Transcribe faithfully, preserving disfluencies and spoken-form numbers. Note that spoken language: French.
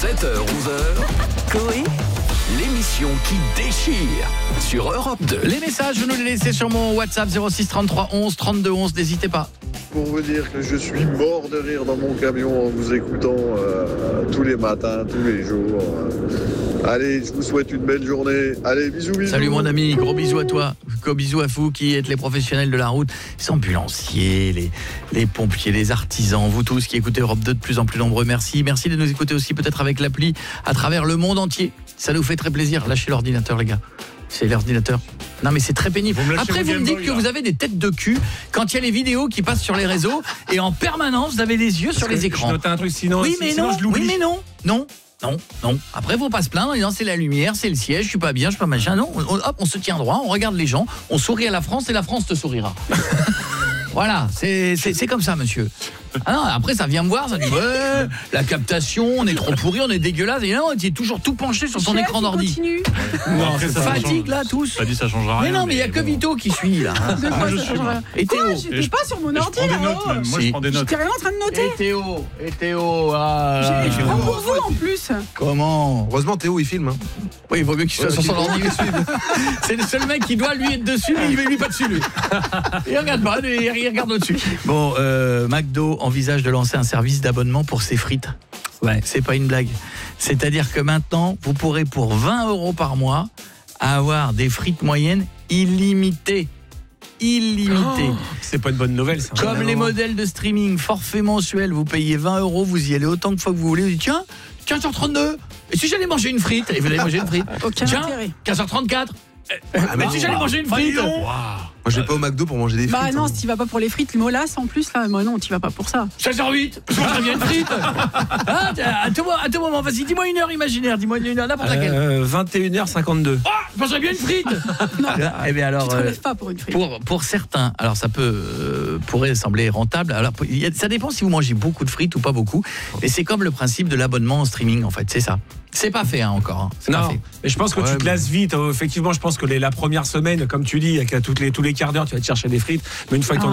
sept heures onze heures, Coé, l'émission qui déchire sur Europe deux. Les messages, vous nous les laissez sur mon WhatsApp zéro six trente-trois onze trente-deux onze, n'hésitez pas. Pour vous dire que je suis mort de rire dans mon camion en vous écoutant euh, tous les matins, tous les jours. Allez, je vous souhaite une belle journée. Allez, bisous, bisous. Salut mon ami, gros bisous à toi. Gros bisous à vous qui êtes les professionnels de la route, les ambulanciers, les, les pompiers, les artisans, vous tous qui écoutez Europe deux de plus en plus nombreux. Merci. Merci de nous écouter aussi peut-être avec l'appli à travers le monde entier. Ça nous fait très plaisir. Lâchez l'ordinateur, les gars. C'est l'ordinateur. Non mais c'est très pénible. Vous Après vous me dites Boy, que là. Vous avez des têtes de cul quand il y a les vidéos qui passent sur les réseaux et en permanence vous avez les yeux Parce sur les écrans. Je notais un truc sinon Oui mais sinon non. je l'oublie. Oui mais non. Non. Non, non. Après, faut pas se plaindre en disant c'est la lumière, c'est le siège, je suis pas bien, je suis pas machin. Non, on, hop, on se tient droit, on regarde les gens, on sourit à la France et la France te sourira. Voilà, c'est, c'est, c'est comme ça, monsieur. Ah non, après, ça vient me voir, ça dit ouais, la captation, on est trop pourri, on est dégueulasse. Et non, tu es toujours tout penché sur son Chef, écran d'ordi. Continue. Non, après, ça fatigue là tous. Pas dit ça changera rien. Mais non, mais il y a que bon. Vito qui suit là. De quoi ça changera ? Et Théo. Quoi, j'étais pas sur mon ordi là. Notes, Oh. Moi, Si. je prends des notes. J'étais rien en train de noter. Et Théo, et Théo, ah, Je prends pour vous en plus. comment ? Heureusement Théo il filme hein. Oui, il vaut mieux qu'il soit Ouais, sur son il- ordi. C'est le seul mec qui doit lui être dessus, mais il est lui pas dessus lui. Il regarde pas, il il regarde au-dessus. Bon, euh, McDo envisage de lancer un service d'abonnement pour ses frites. Ouais, c'est pas une blague. C'est-à-dire que maintenant, vous pourrez pour vingt euros par mois avoir des frites moyennes illimitées. Illimitées. Oh, c'est pas une bonne nouvelle ça. Comme les modèles de streaming, forfait mensuel, vous payez vingt euros, vous y allez autant de fois que vous voulez, vous dites tiens, quinze heures trente-deux, et si j'allais manger une frite, et vous allez manger une frite, Aucun tiens, intérêt. quinze heures trente-quatre, Ah, mais si j'allais manger une frite, Moi je vais pas au McDo pour manger des frites. Bah non, hein. si tu vas pas pour les frites, le molas en plus là, moi non, tu vas pas pour ça. seize heures huit, je mangerais bien une frite. Ah, tiens, à tout moment, à tout moment, vas-y, dis-moi une heure imaginaire, dis-moi une heure, n'importe laquelle. Euh, vingt et une heures cinquante-deux. Ah, je mangerais bien une frite. Eh bien alors, Tu te euh, relèves pas pour une frite. pour pour certains, alors ça peut euh, pourrait sembler rentable. Alors il y a- ça dépend si vous mangez beaucoup de frites ou pas beaucoup. Mais c'est comme le principe de l'abonnement en streaming en fait, c'est ça. C'est pas fait hein, encore. Hein. C'est pas Non, fait. mais je pense que Ouais, tu te mais- lasses vite. Euh, Effectivement, je pense que les, la première semaine, comme tu dis, avec à toutes les, tous les quarts d'heure, tu vas te chercher des frites. Mais une fois que ton